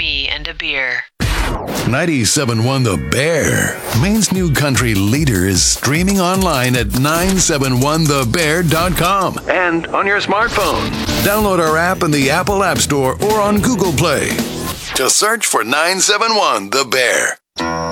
Me and a Beer. 97.1 The Bear, Maine's new country leader, is streaming online at 971thebear.com and on your smartphone. Download our app in the Apple App Store or on Google Play. Just search for 971 The Bear.